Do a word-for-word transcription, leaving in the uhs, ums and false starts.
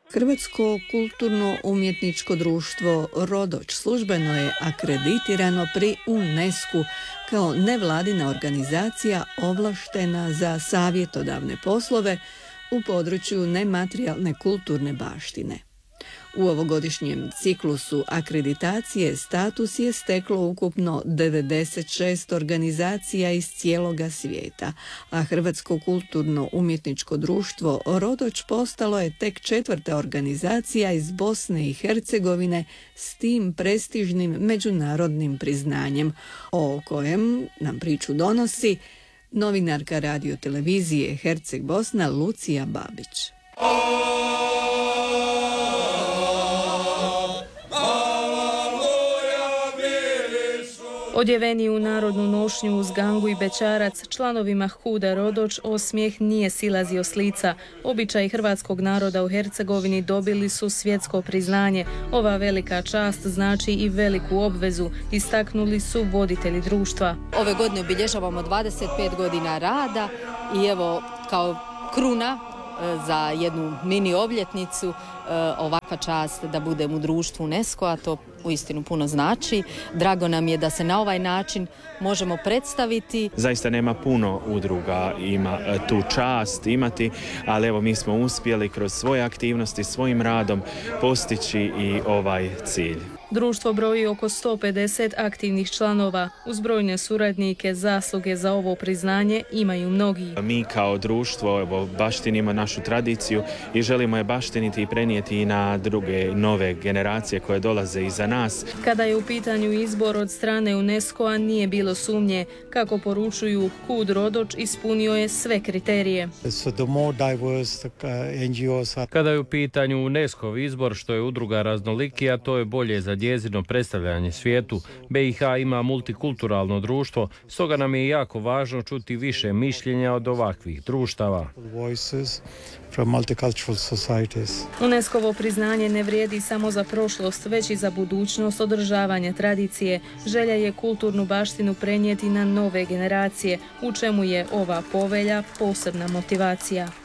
Hrvatsko kulturno-umjetničko društvo Rodoč službeno je akreditirano pri UNESCO kao nevladina organizacija ovlaštena za savjetodavne poslove u području nematerijalne kulturne baštine. U ovogodišnjem ciklusu akreditacije status je steklo ukupno devedeset šest organizacija iz cijeloga svijeta, a Hrvatsko kulturno-umjetničko društvo Rodoč postalo je tek četvrta organizacija iz Bosne i Hercegovine s tim prestižnim međunarodnim priznanjem, o kojem nam priču donosi novinarka radiotelevizije Herceg Bosna Lucija Babić. Odjeveni u narodnu nošnju uz gangu i bećarac, članovima Huda Rodoč osmijeh nije silazio s lica. Običaji hrvatskog naroda u Hercegovini dobili su svjetsko priznanje. Ova velika čast znači i veliku obvezu, istaknuli su voditelji društva. Ove godine obilježavamo dvadeset pet godina rada i evo kao kruna za jednu mini obljetnicu ovakva čast da budem u društvu UNESCO-a, to uistinu puno znači. Drago nam je da se na ovaj način možemo predstaviti. Zaista nema puno udruga ima tu čast imati, ali evo mi smo uspjeli kroz svoje aktivnosti, svojim radom postići i ovaj cilj. Društvo broji oko sto pedeset aktivnih članova. Uz brojne suradnike zasluge za ovo priznanje imaju mnogi. Mi kao društvo evo, baštinimo našu tradiciju i želimo je baštiniti i prenijeti i na druge nove generacije koje dolaze iza nas. Kada je u pitanju izbor od strane UNESCO-a nije bilo sumnje. Kako poručuju, Hud Rodoč ispunio je sve kriterije. Kada je u pitanju UNESCO izbor, što je udruga raznolikija, to je bolje za njezino predstavljanje svijetu. B i H ima multikulturalno društvo, stoga nam je jako važno čuti više mišljenja od ovakvih društava. UNESCO-ovo priznanje ne vrijedi samo za prošlost, već i za budućnost održavanja tradicije. Želja je kulturnu baštinu prenijeti na nove generacije, u čemu je ova povelja posebna motivacija.